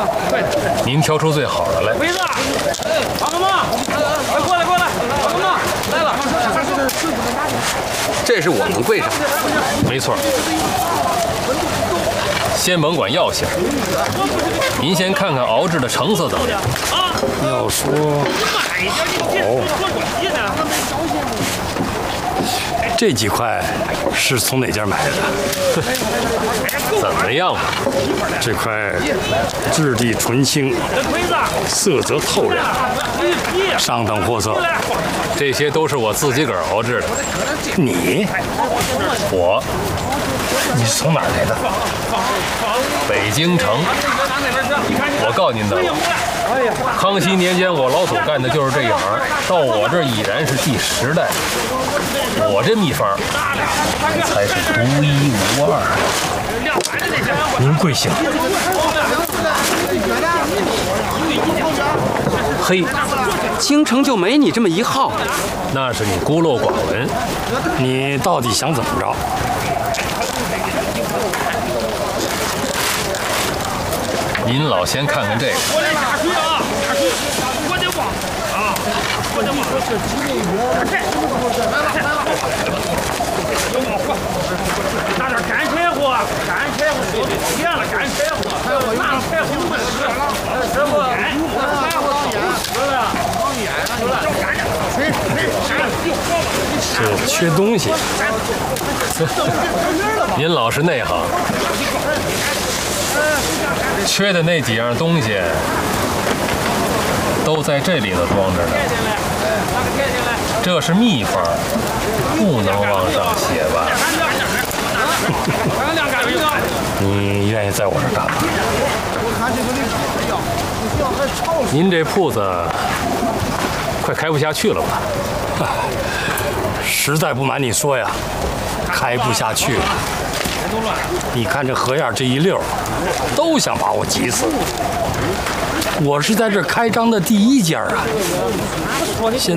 您挑出最好的来。 鬼子，帮个忙！快过来，帮个忙！来了。 这是我们柜上， 没错。先甭管药性，您先看看熬制的成色怎么样。 要说这几块是从哪家买的？ 怎么样？ 这块质地纯青，色泽透亮，上等货色。 这些都是我自己个儿熬制的。 你是从哪儿来的？ 北京城。我告诉您的，康熙年间我老祖干的就是这一行，到我这儿已然是第10代。我这秘方才是独一无二。 您贵姓？ 嘿，京城就没你这么一号。 那是你孤陋寡闻。 你到底想怎么着？ 您老先看看这个。 拿点干柴火，说的天了，干柴火，拿柴火不是，师傅，柴火这缺东西。 您老是内行，缺的那几样东西都在这里头装着呢。这是秘方，不能往上写吧？ 你愿意在我这儿干吗？ 您这铺子快开不下去了吧？ 实在不瞒你说呀，开不下去了。你看这河沿这一溜，都想把我急死。我是在这儿开张的第1家啊，现